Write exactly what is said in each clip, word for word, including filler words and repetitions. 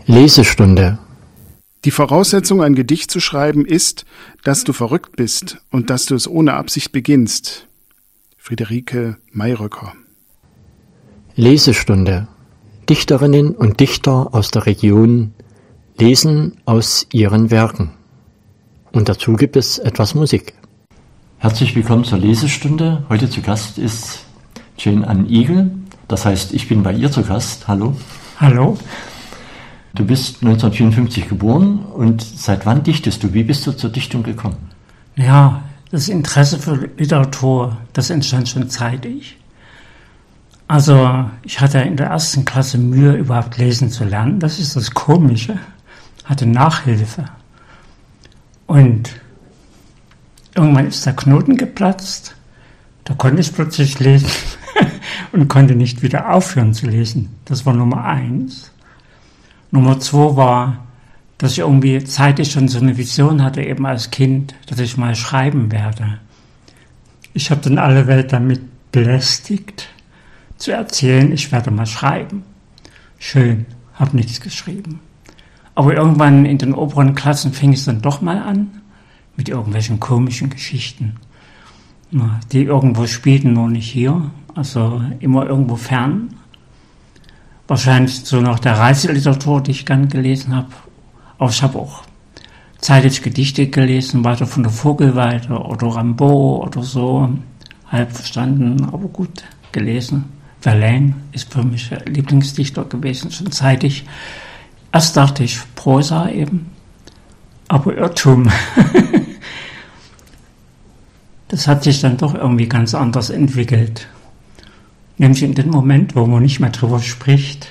Lesestunde. Die Voraussetzung, ein Gedicht zu schreiben, ist, dass du verrückt bist und dass du es ohne Absicht beginnst. Friederike Mayröcker. Lesestunde. Dichterinnen und Dichter aus der Region lesen aus ihren Werken. Und dazu gibt es etwas Musik. Herzlich willkommen zur Lesestunde. Heute zu Gast ist Jane Ann Igel. Das heißt, ich bin bei ihr zu Gast. Hallo. Hallo. Du bist neunzehnhundertvierundfünfzig geboren und seit wann dichtest du? Wie bist du zur Dichtung gekommen? Ja, das Interesse für Literatur, das entstand schon zeitig. Also ich hatte in der ersten Klasse Mühe, überhaupt lesen zu lernen. Das ist das Komische. Hatte Nachhilfe. Und irgendwann ist der Knoten geplatzt. Da konnte ich plötzlich lesen und konnte nicht wieder aufhören zu lesen. Das war Nummer eins. Nummer zwei war, dass ich irgendwie zeitlich schon so eine Vision hatte, eben als Kind, dass ich mal schreiben werde. Ich habe dann alle Welt damit belästigt, zu erzählen, ich werde mal schreiben. Schön, habe nichts geschrieben. Aber irgendwann in den oberen Klassen fing es dann doch mal an, mit irgendwelchen komischen Geschichten, die irgendwo spielten, nur nicht hier, also immer irgendwo fern. Wahrscheinlich so nach der Reiseliteratur, die ich gern gelesen habe. Aber ich habe auch zeitlich Gedichte gelesen, weiter von der Vogelweide oder Rimbaud oder so. Halb verstanden, aber gut gelesen. Verlaine ist für mich der Lieblingsdichter gewesen, schon zeitig. Erst dachte ich Prosa eben, aber Irrtum. Das hat sich dann doch irgendwie ganz anders entwickelt. Nämlich in dem Moment, wo man nicht mehr drüber spricht,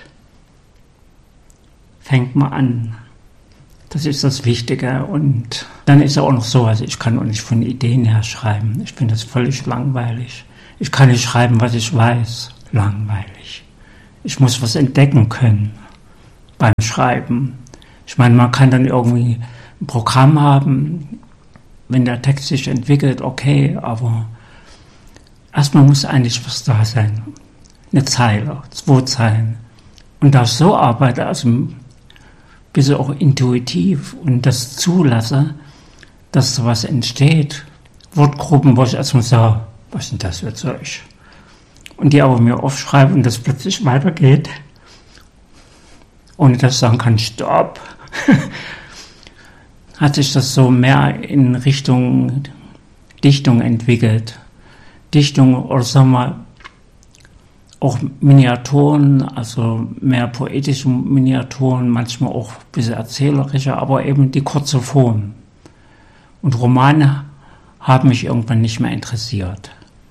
fängt man an. Das ist das Wichtige. Und dann ist es auch noch so, also ich kann auch nicht von Ideen her schreiben. Ich finde das völlig langweilig. Ich kann nicht schreiben, was ich weiß. Langweilig. Ich muss was entdecken können beim Schreiben. Ich meine, man kann dann irgendwie ein Programm haben, wenn der Text sich entwickelt, okay, aber erstmal muss eigentlich was da sein. Eine Zeile, zwei Zeilen. Und da ich so arbeite, also ein bisschen auch intuitiv und das zulasse, dass sowas entsteht, Wortgruppen, wo ich erstmal sage, was ist denn das für Zeug? Und die aber mir aufschreiben und das plötzlich weitergeht, ohne dass ich sagen kann, stopp, hat sich das so mehr in Richtung Dichtung entwickelt. Dichtung oder sagen wir auch Miniaturen, also mehr poetische Miniaturen, manchmal auch ein bisschen erzählerischer, aber eben die kurze Form. Und Romane haben mich irgendwann nicht mehr interessiert.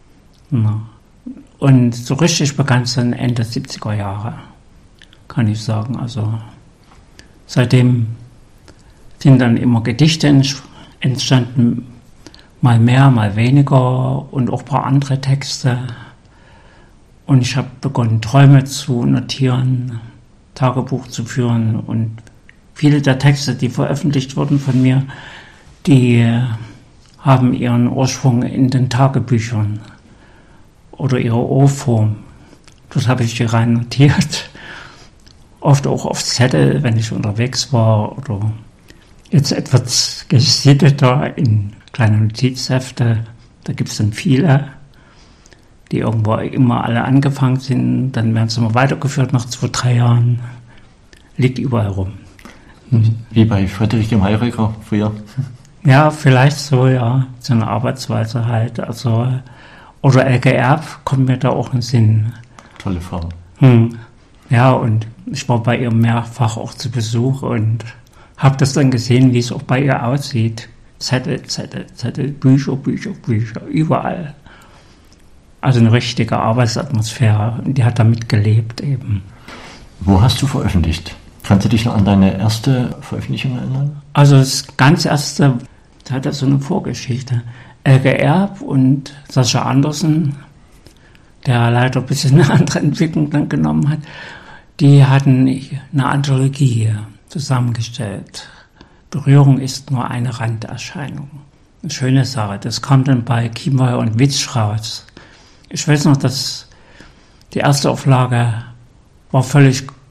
Und so richtig begann es dann Ende siebziger Jahre, kann ich sagen. Also seitdem sind dann immer Gedichte entstanden, mal mehr, mal weniger und auch ein paar andere Texte. Und ich habe begonnen, Träume zu notieren, Tagebuch zu führen. Und viele der Texte, die veröffentlicht wurden von mir, die haben ihren Ursprung in den Tagebüchern oder ihre Urform. Dort habe ich die rein notiert. Oft auch auf Zettel, wenn ich unterwegs war. Oder jetzt etwas gesitteter in kleine Notizhefte, da gibt es dann viele, die irgendwo immer alle angefangen sind, dann werden sie immer weitergeführt nach zwei, drei Jahren, liegt überall rum. Hm. Wie bei Friederike Mayröcker früher. Ja, vielleicht so, ja, so eine Arbeitsweise halt, also, oder Elke Erb kommt mir da auch in Sinn. Tolle Frau. Hm. Ja, und ich war bei ihr mehrfach auch zu Besuch und habe das dann gesehen, wie es auch bei ihr aussieht. Zettel, Zettel, Zettel, Bücher, Bücher, Bücher, überall. Also eine richtige Arbeitsatmosphäre. Und die hat damit gelebt eben. Wo hast du veröffentlicht? Kannst du dich noch an deine erste Veröffentlichung erinnern? Also das ganz erste, da hat er so eine Vorgeschichte. Elke Erb und Sascha Andersen, der leider ein bisschen eine andere Entwicklung dann genommen hat, die hatten eine Anthologie zusammengestellt. Berührung ist nur eine Randerscheinung. Eine schöne Sache. Das kam dann bei Kiepenheuer und Witsch raus. Ich weiß noch, dass die erste Auflage war völlig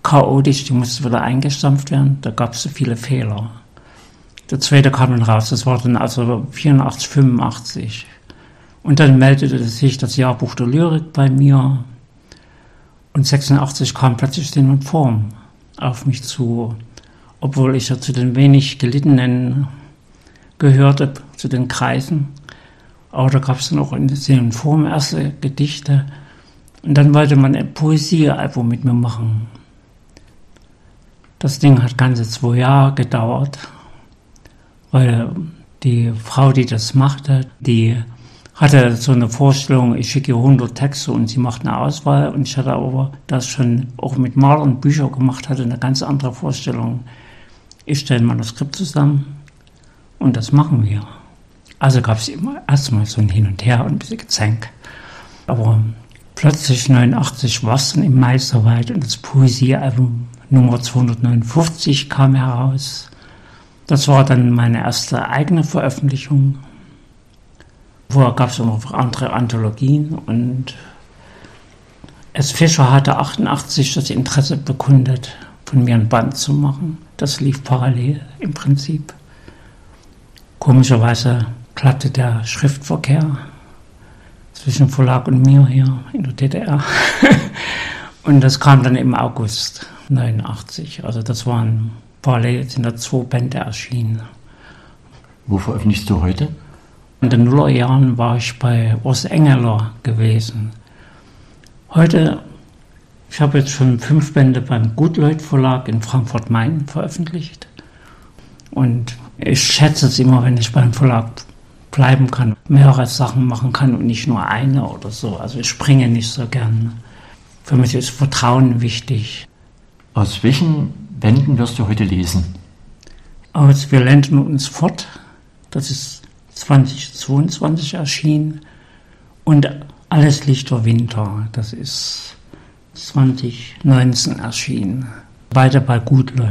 chaotisch, die musste wieder eingestampft werden, da gab es so viele Fehler. Der zweite kam dann raus, das war dann also vierundachtzig, fünfundachtzig. Und dann meldete sich das Jahrbuch der Lyrik bei mir und sechsundachtzig kam plötzlich die Form auf mich zu, obwohl ich ja zu den wenig Gelittenen gehörte, zu den Kreisen. Aber da gab es dann auch in der Form erste Gedichte. Und dann wollte man ein Poesiealbum mit mir machen. Das Ding hat ganze zwei Jahre gedauert, weil die Frau, die das machte, die hatte so eine Vorstellung, ich schicke ihr hundert Texte und sie macht eine Auswahl. Und ich hatte aber das schon auch mit Malern und Büchern gemacht, hatte eine ganz andere Vorstellung. Ich stelle ein Manuskript zusammen und das machen wir. Also gab es immer erstmal so ein Hin und Her und ein bisschen Gezänk. Aber plötzlich neunundachtzig war es dann im Mai soweit und das Poesiealbum Nummer zweihundertneunundfünfzig kam heraus. Das war dann meine erste eigene Veröffentlichung. Vorher gab es auch noch andere Anthologien und S. Fischer hatte achtundachtzig das Interesse bekundet, von mir ein Band zu machen. Das lief parallel im Prinzip. Komischerweise klappte der Schriftverkehr zwischen Verlag und mir hier in der D D R. Und das kam dann im August neunundachtzig. Also das waren parallel, sind da zwei Bände erschienen. Wo veröffentlichst du heute? In den Nullerjahren war ich bei Urs Engeler gewesen. Heute, ich habe jetzt schon fünf Bände beim Gutleut Verlag in Frankfurt-Main veröffentlicht. Und ich schätze es immer, wenn ich beim Verlag bleiben kann, mehrere Sachen machen kann und nicht nur eine oder so. Also ich springe nicht so gern. Für mich ist Vertrauen wichtig. Aus welchen Bänden wirst du heute lesen? Aus Wir lenden uns fort, das ist zweitausendzweiundzwanzig erschienen, und Alles Lichter Winter, das ist zwanzig neunzehn erschienen. Beide bei Gutleut.